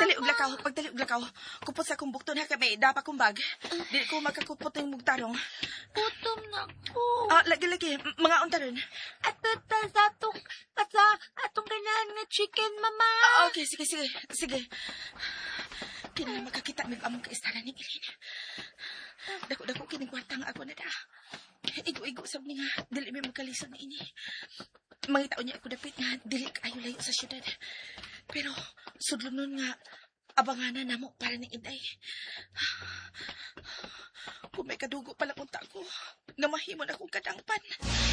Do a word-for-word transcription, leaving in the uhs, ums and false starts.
Dali og lakaw, pagdali og lakaw. Kupot sa akong bukton ha, kay may dapa kong bag. Dili ko makakupot ng mugtarong. Gutom na ko. Ah, lagi-lagi, M- mga unta rin. At sa atong, at sa atong ganahan nga chicken, mama. Ah, okay, sige, sige, sige. Kailangan makakita ng among kaistara ni Ilin. Dako-dako kinigwanta nga ako na da. Igo-igo sab ni nga, dili may magkalisod na ini. Mga taon niya ako dapit nga, dili kaayo layo sa syudad. Pero, sudlunon nga, abanganan na mo para ni Inday. Kung may kadugo pala punta ko, nga mahimon akong kadangpan.